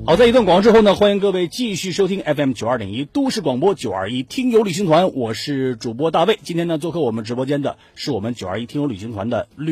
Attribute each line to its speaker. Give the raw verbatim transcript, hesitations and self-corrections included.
Speaker 1: 好，在一段广告之后呢，欢迎各位继续收听 F M 九二点一都市广播九二一听友旅行团，我是主播大卫。今天呢，做客我们直播间的是我们九二一听友旅行团的旅